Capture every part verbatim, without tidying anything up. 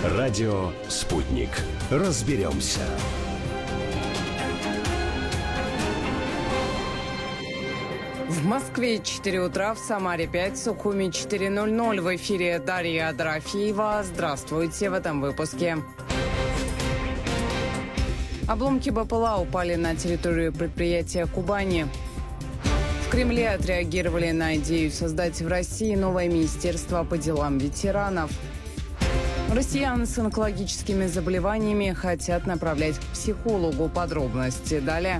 Радио «Спутник». Разберемся. В Москве четыре утра, в Самаре пять, в Сухуми четыре ноль ноль. В эфире Дарья Дорофеева. Здравствуйте в этом выпуске. Обломки БПЛА упали на территорию предприятия «Кубани». В Кремле отреагировали на идею создать в России новое министерство по делам ветеранов. Россиян с онкологическими заболеваниями хотят направлять к психологу. Подробности далее.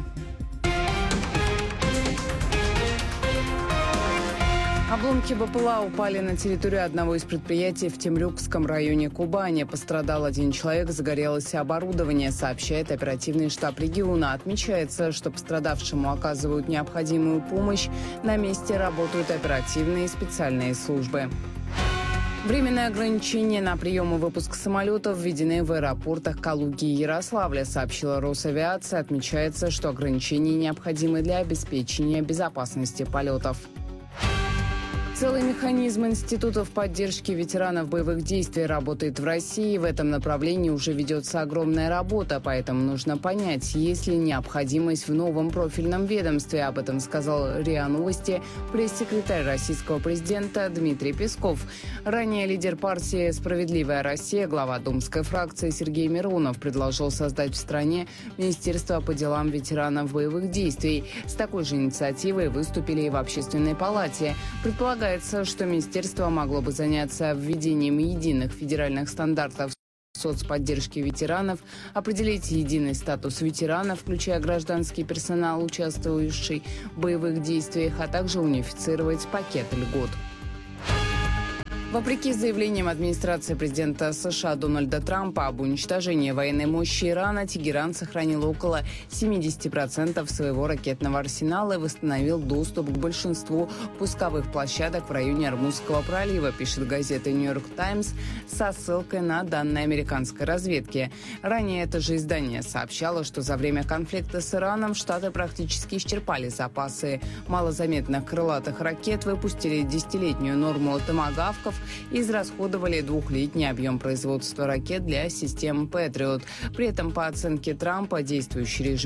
Обломки БПЛА упали на территорию одного из предприятий в Темрюкском районе Кубани. Пострадал один человек, загорелось оборудование, сообщает оперативный штаб региона. Отмечается, что пострадавшему оказывают необходимую помощь. На месте работают оперативные и специальные службы. Временные ограничения на прием и выпуск самолетов введены в аэропортах Калуги и Ярославля, сообщила Росавиация. Отмечается, что ограничения необходимы для обеспечения безопасности полетов. Целый механизм институтов поддержки ветеранов боевых действий работает в России. В этом направлении уже ведется огромная работа, поэтому нужно понять, есть ли необходимость в новом профильном ведомстве. Об этом сказал РИА Новости пресс-секретарь российского президента Дмитрий Песков. Ранее лидер партии «Справедливая Россия», глава думской фракции Сергей Миронов предложил создать в стране Министерство по делам ветеранов боевых действий. С такой же инициативой выступили и в Общественной палате. Предполагается, что министерство могло бы заняться введением единых федеральных стандартов соцподдержки ветеранов, определить единый статус ветерана, включая гражданский персонал, участвующий в боевых действиях, а также унифицировать пакет льгот. Вопреки заявлениям администрации президента США Дональда Трампа об уничтожении военной мощи Ирана, Тегеран сохранил около семьдесят процентов своего ракетного арсенала и восстановил доступ к большинству пусковых площадок в районе Ормузского пролива, пишет газета «Нью-Йорк Таймс» со ссылкой на данные американской разведки. Ранее это же издание сообщало, что за время конфликта с Ираном Штаты практически исчерпали запасы малозаметных крылатых ракет, выпустили десятилетнюю норму томагавков и израсходовали двухлетний объем производства ракет для систем «Патриот». При этом, по оценке Трампа, действующий режим